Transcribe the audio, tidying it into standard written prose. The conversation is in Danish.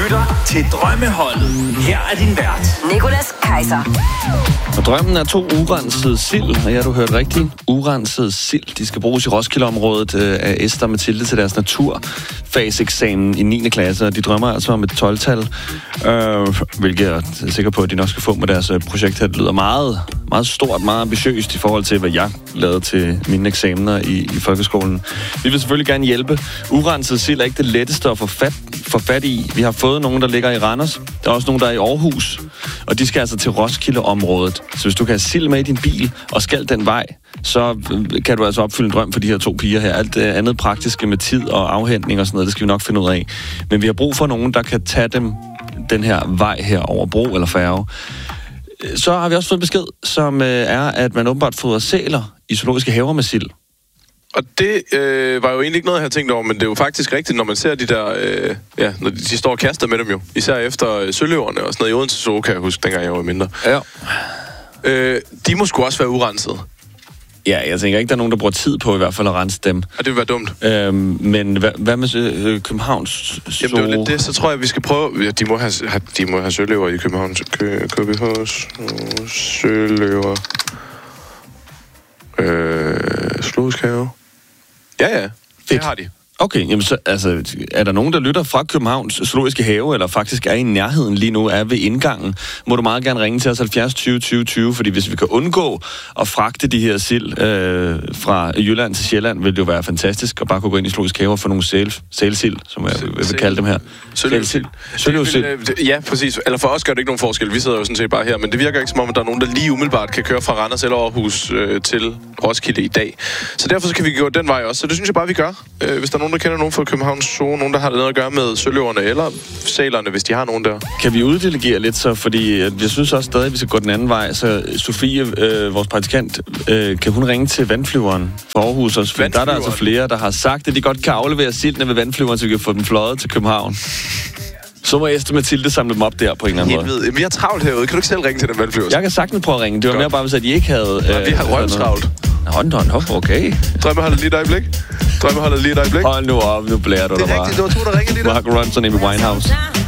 lytter til Drømmeholdet. Her er din vært, Nicolas Kaiser. Og drømmen er 2 urensede sild, og ja, du hørte rigtigt. Urensede sild. De skal bruges i Roskilde-området af Esther og Mathilde til deres naturfagseksamen i 9. klasse, og de drømmer altså om et 12-tal, hvilket jeg er sikker på, at de nok skal få med deres projekt her. Det lyder meget, meget stort, meget ambitiøst i forhold til, hvad jeg lavede til mine eksamener i folkeskolen. Vi vil selvfølgelig gerne hjælpe. Urenset sild er ikke det letteste at få fat i. Vi har fået nogen, der ligger i Randers. Der er også nogen, der er i Aarhus. Og de skal altså til Roskilde-området. Så hvis du kan have sild med i din bil og skal den vej, så kan du altså opfylde en drøm for de her 2 piger her. Alt det andet praktiske med tid og afhentning og sådan noget, det skal vi nok finde ud af. Men vi har brug for nogen, der kan tage dem den her vej her over bro eller færge. Så har vi også fået besked, som er, at man åbenbart fodrer sæler i zoologiske haver med sild. Og det var jo egentlig ikke noget, jeg havde tænkt over, men det er jo faktisk rigtigt, når man ser de der, når de står og kaster med dem jo. Især efter søløverne og sådan noget i Odense Zoo, kan jeg huske, dengang jeg var mindre. Ja. De må sgu også være urenset. Ja, jeg tænker ikke, der er nogen, der bruger tid på i hvert fald at rense dem. Og det vil være dumt. Men hvad med Københavns Zoo? Jamen, det er jo lidt det, så tror jeg, vi skal prøve... Ja, de må have søløver i Københavns KBH søløver. Zoologisk have. Ja. Det har de. Okay, jamen så, altså, er der nogen, der lytter fra Københavns Zoologiske Have, eller faktisk er i nærheden lige nu, er ved indgangen, må du meget gerne ringe til os 70 20 20 20, fordi hvis vi kan undgå at fragte de her sild fra Jylland til Sjælland, vil det jo være fantastisk at bare kunne gå ind i Zoologisk Have og få nogle sælsild, som jeg vil kalde dem her. Søløvsild. Ja, præcis. Eller for os gør det ikke nogen forskel. Vi sidder jo sådan set bare her, men det virker ikke som om, at der er nogen, der lige umiddelbart kan køre fra Randers eller Aarhus til Roskilde i dag. Så derfor så kan vi gå den vej også. Så det synes jeg bare, vi gør. Hvis der er nogen, der kender nogen fra Københavns Zoo, nogen, der har noget at gøre med søløverne eller sælerne, hvis de har nogen der. Kan vi uddelegere lidt så, fordi jeg synes også stadig, at vi skal gå den anden vej. Så Sofie, vores praktikant, kan hun ringe til vandflyveren fra Aarhus også? Der er der altså flere, der har sagt, at de godt kan aflevere sildene ved vandflyveren, så vi kan få dem fløjet til København. Så må Esther Mathilde samle dem op der på en eller anden måde. Vi har travlt herude. Kan du ikke selv ringe til den vandflyver? Jeg kan sagtens prøve at ringe. Det var mere bare, hvis at I ikke havde... vi har røvtravlt. Okay. Drømmeholdet lige et øjeblik. Hold nu op, nu blærer du dig bare. Det er rigtigt, det var 2, der ringede lige der. Mark Ronson, Amy Winehouse.